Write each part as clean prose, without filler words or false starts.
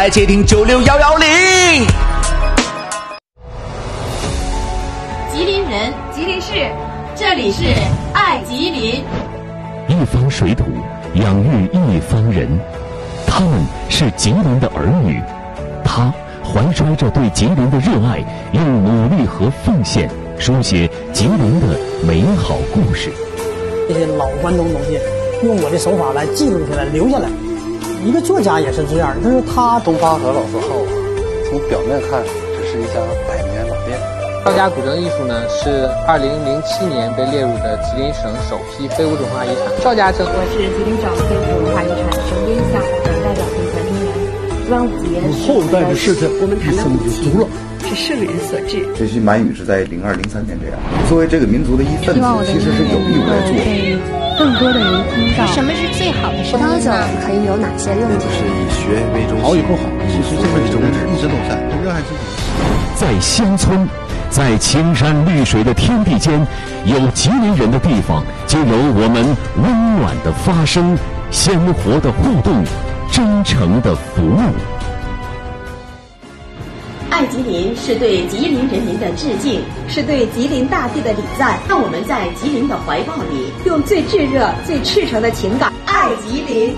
来接听96110。 吉林人，吉林市，这里是爱吉林。 一方水土养育一方人，他们是吉林的儿女，他怀揣着对吉林的热爱，用努力和奉献书写吉林的美好故事。 这些老关东东西，用我的手法来记录下来，留下来。一个作家也是这样，就是他东发和老字号啊，从表面看只是一家100年老店。 赵家古镇艺术呢，是2007年被列入的吉林省首批非物质文化遗产。赵家镇， 我是吉林省非物质文化遗产省编项目的代表评选人员。端午节， 后代的事情，我们谈的武器是圣人所制。 这些满语是在02、03年这样。作为这个民族的一份子，其实是有义务来做。 更多的人听到什么是最好的生活呢？ 可以有哪些用途？ 就是以学为中心， 好与不好，其实这个一直都在，热爱自己。 在乡村，在青山绿水的天地间，有吉林人的地方，就有我们温暖的发声、鲜活的互动、真诚的服务。 爱吉林是对吉林人民的致敬， 是对吉林大地的礼赞。 让我们在吉林的怀抱里， 用最炙热、最赤诚的情感爱吉林。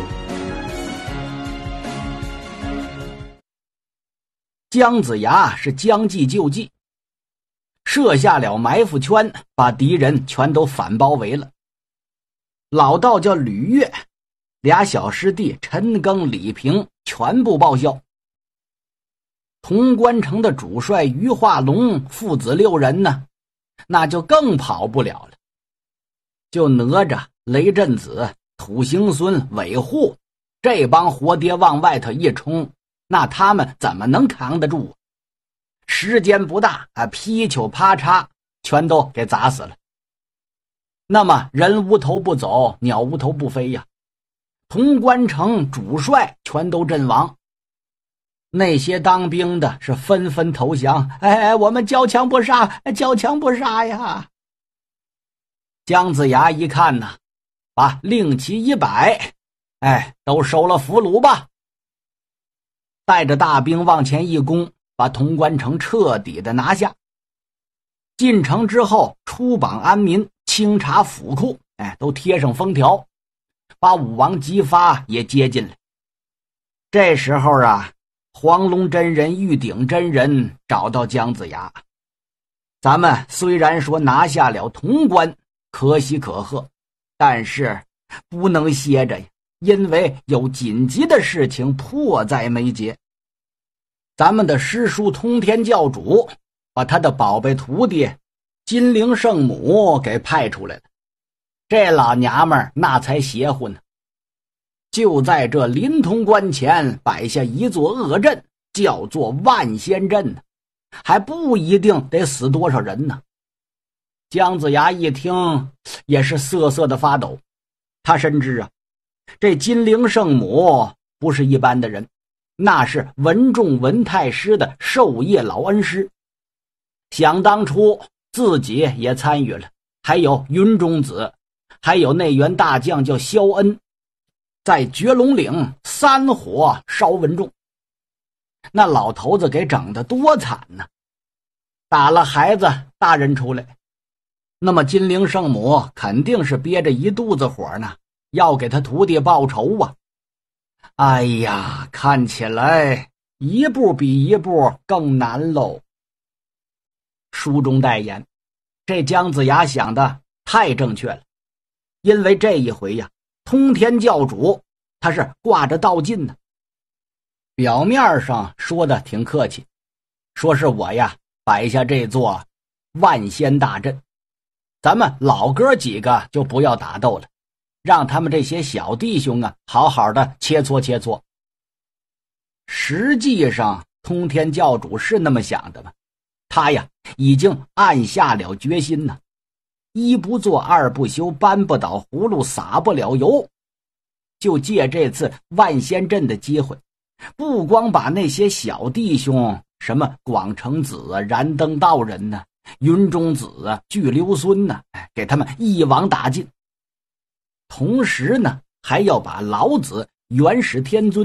姜子牙是将计就计，设下了埋伏圈，把敌人全都反包围了。老道叫吕岳，俩小师弟陈庚、李平全部报销。潼关城的主帅于化龙父子6人呢，那就更跑不了了。就哪吒、雷震子、土行孙、韦护这帮活爹往外头一冲，那他们怎么能扛得住？时间不大啊，劈球啪嚓全都给砸死了。那么人无头不走，鸟无头不飞呀。潼关城主帅全都阵亡。那些当兵的是纷纷投降，我们交枪不杀，交枪不杀呀。姜子牙一看呢，把令旗一摆，都收了俘虏吧。带着大兵往前一攻，把潼关城彻底的拿下。进城之后，出榜安民，清查府库，都贴上封条，把武王姬发也接进来。这时候啊，黄龙真人、玉鼎真人找到姜子牙，咱们虽然说拿下了潼关，可喜可贺，但是不能歇着呀，因为有紧急的事情迫在眉睫。咱们的师叔通天教主把他的宝贝徒弟金陵圣母给派出来了，这老娘们儿那才邪乎呢。就在这临潼关前摆下一座恶阵，叫做万仙阵呢，还不一定得死多少人呢。姜子牙一听也是瑟瑟的发抖，他深知啊，这金陵圣母不是一般的人，那是文仲文太师的授业老恩师。想当初自己也参与了，还有云中子，还有内员大将叫萧恩，在绝龙岭3火烧文仲，那老头子给整得多惨呢，打了孩子大人出来。那么金陵圣母肯定是憋着一肚子火呢，要给他徒弟报仇啊。哎呀，看起来一步比一步更难喽。书中代言，这姜子牙想的太正确了，因为这一回呀，通天教主他是挂着道劲呢。表面上说的挺客气，说是我呀摆下这座万仙大阵，咱们老哥几个就不要打斗了，让他们这些小弟兄啊好好的切磋切磋。实际上通天教主是那么想的吗？他呀已经暗下了决心呢，一不做二不休，搬不倒葫芦撒不了油，就借这次万仙阵的机会，不光把那些小弟兄什么广成子啊、燃灯道人呢、云中子啊、巨留孙呢，给他们一网打尽，同时呢还要把老子元始天尊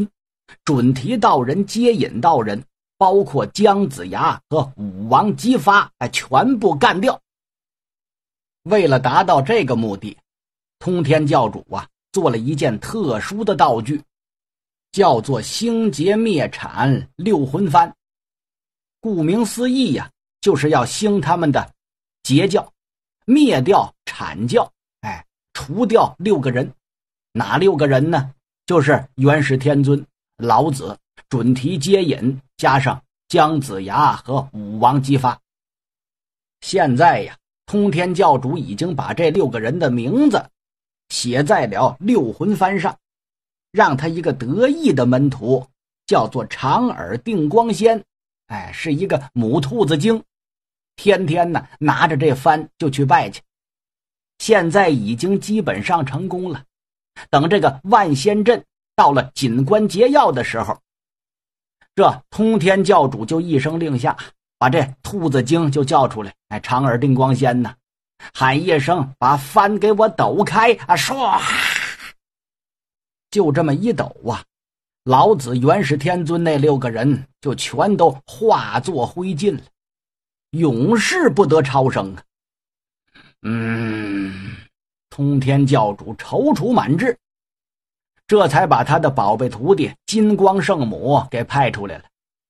准提道人、接引道人，包括姜子牙和武王姬发，全部干掉。为了达到这个目的，通天教主做了一件特殊的道具，叫做兴劫灭产六魂幡。顾名思义就是要兴他们的截教，灭掉阐教，除掉6个人。哪6个人呢？就是元始天尊、老子、准提接引，加上姜子牙和武王姬发。现在通天教主已经把这6个人的名字写在了六魂幡上，让他一个得意的门徒叫做长耳定光仙，是一个母兔子精，天天拿着这幡就去拜去。现在已经基本上成功了。等这个万仙阵到了紧关节要的时候，这通天教主就一声令下，把这兔子精就叫出来。长耳定光仙呢，喊一声，把幡给我抖开唰！就这么一抖老子、元始天尊那6个人就全都化作灰烬了，永世不得超生啊！通天教主踌躇满志，这才把他的宝贝徒弟金光圣母给派出来了。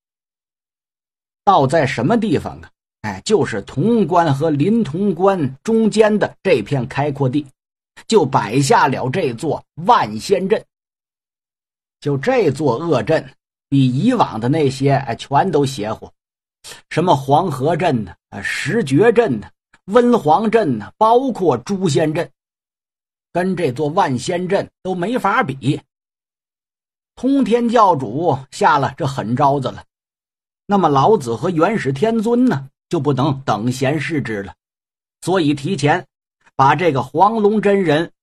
到在什么地方就是潼关和临潼关中间的这片开阔地，就摆下了这座万仙阵。就这座恶阵比以往的那些全都邪乎，什么黄河阵石绝阵温黄阵包括诛仙阵，跟这座万仙阵都没法比。通天教主下了这狠招子了，那么老子和元始天尊呢，就不能等闲视之了，所以提前把这个黄龙真人